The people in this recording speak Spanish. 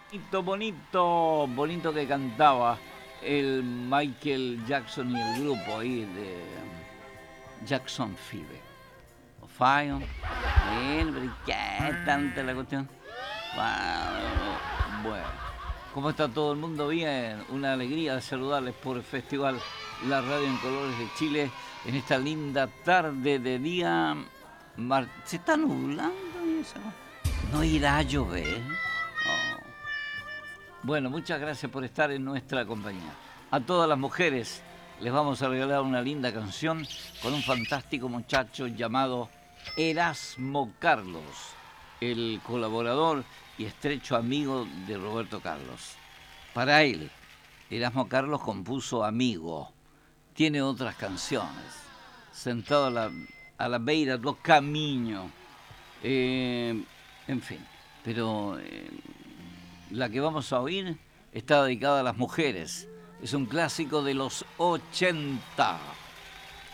Bonito, bonito, bonito que cantaba el Michael Jackson y el grupo ahí de Jackson 5. Fire. Pero ¿qué tanta la cuestión? Bueno, ¿cómo está todo el mundo? Bien, una alegría de saludarles por el Festival La Radio en Colores de Chile en esta linda tarde de día. ¿Se está nublando y eso? ¿No irá a llover? Oh. Bueno, muchas gracias por estar en nuestra compañía. A todas las mujeres les vamos a regalar una linda canción con un fantástico muchacho llamado Erasmo Carlos, el colaborador y estrecho amigo de Roberto Carlos. Para él, Erasmo Carlos compuso Amigo. Tiene otras canciones. Sentado a la beira do caminho. En fin, pero la que vamos a oír está dedicada a las mujeres. Es un clásico de los 80.